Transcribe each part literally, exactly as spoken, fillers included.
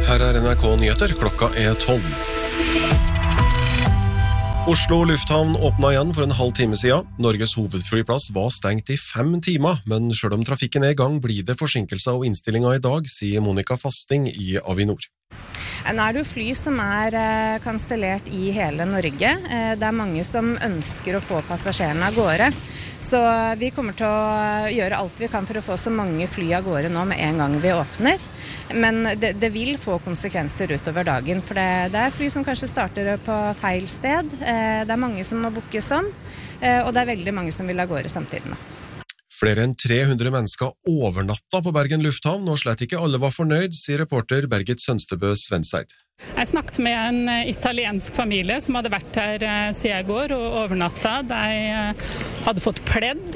Her er N R K Nyheter, klokka er tolv. Oslo lufthavn åpnet igjen for en halv time siden. Norges hovedflyplass var stengt i fem timer, men selv om trafikken er i gang, blir det forsinkelser og innstillinger i dag, sier Monica Fasting i Avinor. Nå er det jo fly som er kansellert i hele Norge. Det er mange som ønsker å få passasjerene av gårde. Så vi kommer til å gjøre alt vi kan for å få så mange fly av gårde nå med en gang vi åpner. Men det, det vil få konsekvenser utover dagen, for det, det er fly som kanskje starter på feil sted. Det er mange som må bookes om, og det er veldig mange som vil av gårde samtidig nå. Flere enn tre hundre mennesker overnatta på Bergen lufthavn, og slett ikke alle var fornøyd, sier reporter Bergit Sønstebø Svenseid. Jeg snakket med en italiensk familie som hadde vært her siden i går og overnatta. De hadde fått pledd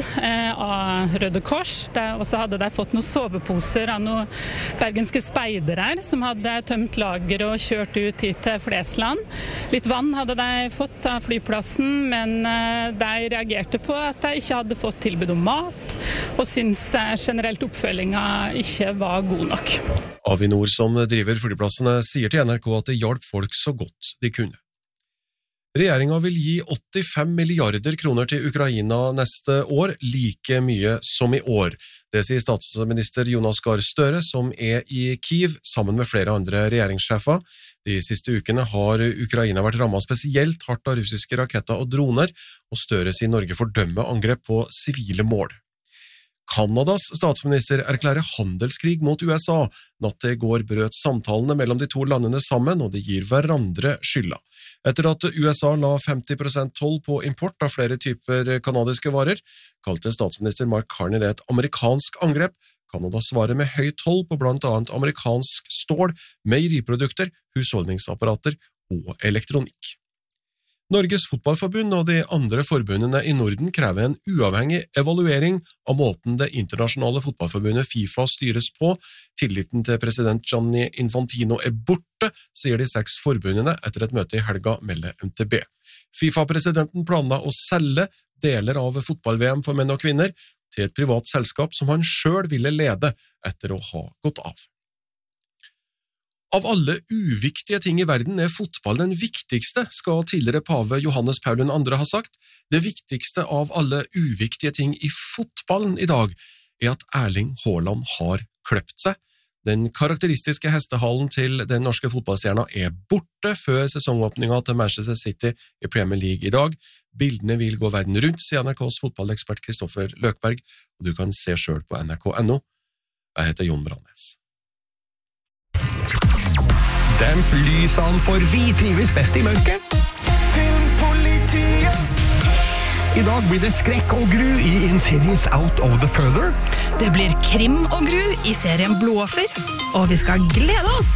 av Røde Kors, og så hadde de fått noen soveposer av noen bergenske speidere som hadde tømt lager og kjørt ut hit til Flesland. Litt vann hadde de fått av flyplassen, men de reagerte på at de ikke hadde fått tilbud om mat, og syntes generelt oppfølginga ikke var god nok. Avinor, som driver flyplassene, sier til N R K at det hjalp folk så godt de kunne. Regjeringen vil gi åttifem milliarder kroner til Ukraina neste år, like mye som i år. Det sier statsminister Jonas Gahr Støre, som er i Kiev sammen med flere andre regjeringssjefer. De siste ukene har Ukraina vært rammet spesielt hardt av russiske raketter og droner, og Støre sier Norge fordømmer angrep på sivile mål. Kanadas statsminister erklærer handelskrig mot U S A. Natt til i går brøt samtalene mellom de to landene sammen, og de gir hverandre skylda. Etter at U S A la femti prosent toll på import av flere typer kanadiske varer, kalte statsminister Mark Carney det et amerikansk angrep. Kanada svarer med høy toll på blant annet amerikansk stål, meieriprodukter, husholdningsapparater og elektronikk. Norges fotballforbund og de andre forbundene i Norden krever en uavhengig evaluering av måten det internasjonale fotballforbundet FIFA styres på. Tilliten til president Gianni Infantino er borte, sier de seks forbundene etter et møte i helga, melder M T B. FIFA-presidenten planla å selge deler av fotball-V M for menn og kvinner til et privat selskap som han selv ville lede etter å ha gått av. Av alle uviktige ting i verden er fotball den viktigste, skal tidligere pave Johannes Paul den andre ha sagt. Det viktigste av alle uviktige ting i fotballen i dag er at Erling Haaland har kløpt seg. Den karakteristiske hestehalen til den norske fotballstjerna er borte før sesongåpninga til Manchester City i Premier League i dag. Bildene vil gå verden rundt, sier N R Ks fotballekspert Kristoffer Løkberg, og du kan se selv på N R K punktum N O. Jeg heter Jon Brannes. Demp lysene, for vi trives best i mørket. Filmpolitiet. I dag blir det skrekk og gru i Insidious Out of the Further. Det blir krim og gru i serien Blåoffer, og vi skal glede oss